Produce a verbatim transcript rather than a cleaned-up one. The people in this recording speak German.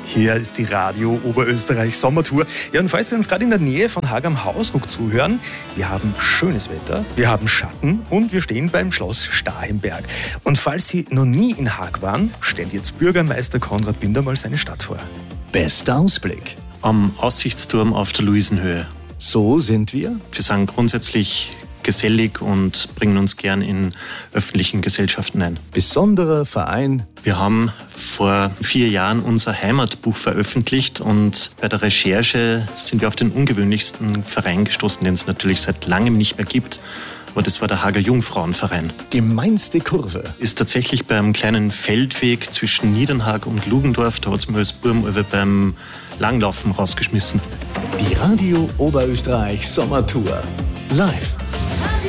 Hier ist die Radio Oberösterreich Sommertour. Ja, und falls Sie uns gerade in der Nähe von Haag am Hausruck zuhören, wir haben schönes Wetter, wir haben Schatten und wir stehen beim Schloss Starhemberg. Und falls Sie noch nie in Haag waren, stellt jetzt Bürgermeister Konrad Binder mal seine Stadt vor. Bester Ausblick. Am Aussichtsturm auf der Luisenhöhe. So sind wir? Wir sind grundsätzlich gesellig und bringen uns gern in öffentlichen Gesellschaften ein. Besonderer Verein. Wir haben vor vier Jahren unser Heimatbuch veröffentlicht und bei der Recherche sind wir auf den ungewöhnlichsten Verein gestoßen, den es natürlich seit langem nicht mehr gibt. Aber das war der Haager Jungfrauenverein. Gemeinste Kurve. Ist tatsächlich beim kleinen Feldweg zwischen Niedernhag und Lugendorf, da hat es mir als Burm beim Langlaufen rausgeschmissen. Die Radio Oberösterreich Sommertour. Live.